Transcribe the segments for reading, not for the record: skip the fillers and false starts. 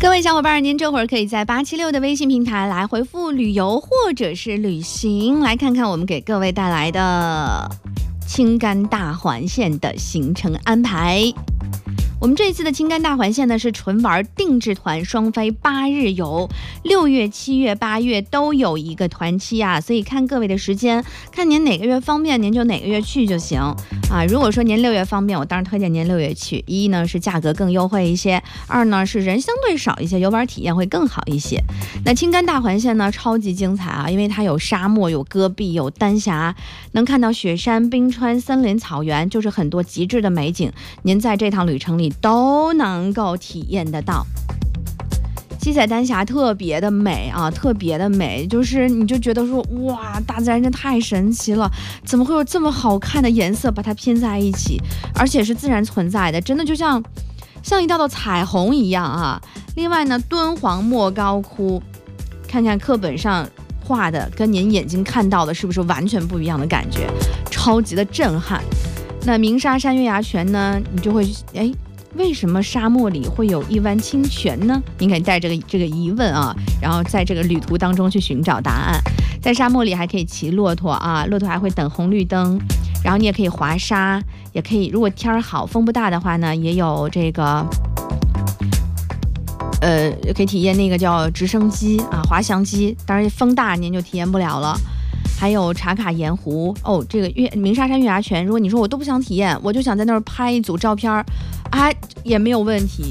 各位小伙伴，您这会儿可以在876的微信平台来回复旅游或者是旅行，来看看我们给各位带来的青甘大环线的行程安排。我们这一次的青甘大环线呢是纯玩定制团，双飞8日游，6月、7月、8月都有一个团期啊，所以看各位的时间，看您哪个月方便，您就哪个月去就行啊。如果说您6月方便，我当然推荐您6月去。一呢是价格更优惠一些，二呢是人相对少一些，游玩体验会更好一些。那青甘大环线呢超级精彩啊，因为它有沙漠、有戈壁、有丹霞，能看到雪山、冰川、森林、草原，就是很多极致的美景，您在这趟旅程里都能够体验得到。七彩丹霞特别的美啊，特别的美，就是你就觉得说哇，大自然真太神奇了，怎么会有这么好看的颜色把它拼在一起，而且是自然存在的，真的就像一道道彩虹一样啊。另外呢，敦煌莫高窟，看看课本上画的跟您眼睛看到的是不是完全不一样的感觉，超级的震撼。那鸣沙山月牙泉呢，你就会为什么沙漠里会有一湾清泉呢？您可以带这个疑问啊，然后在这个旅途当中去寻找答案。在沙漠里还可以骑骆驼啊，骆驼还会等红绿灯，然后你也可以滑沙，也可以，如果天好风不大的话呢，也有这个可以体验那个叫直升机啊，滑翔机，当然风大您就体验不了了。还有茶卡盐湖哦，这个鸣沙山月牙泉，如果你说我都不想体验，我就想在那儿拍一组照片啊，也没有问题，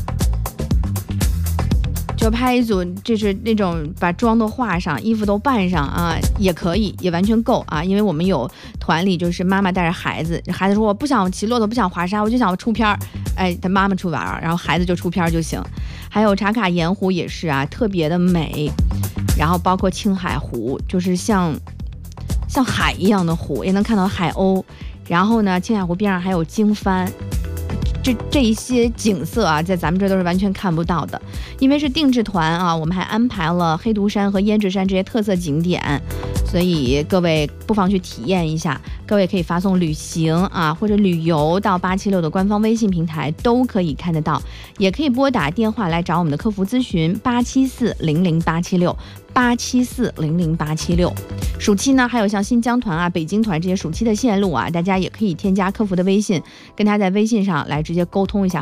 就拍一组，就是那种把妆都化上，衣服都扮上啊，也可以，也完全够啊。因为我们有团里就是妈妈带着孩子，孩子说我不想骑骆驼，不想滑沙，我就想出片儿，他妈妈出玩，然后孩子就出片就行。还有茶卡盐湖也是啊，特别的美。然后包括青海湖，就是像海一样的湖，也能看到海鸥。然后呢，青海湖边上还有经幡，这一些景色啊，在咱们这都是完全看不到的。因为是定制团啊，我们还安排了黑毒山和胭脂山这些特色景点，所以各位不妨去体验一下。各位可以发送旅行啊或者旅游到876的官方微信平台，都可以看得到，也可以拨打电话来找我们的客服咨询874-00876。874-00876。暑期呢，还有像新疆团啊、北京团这些暑期的线路啊，大家也可以添加客服的微信，跟他在微信上来直接沟通一下。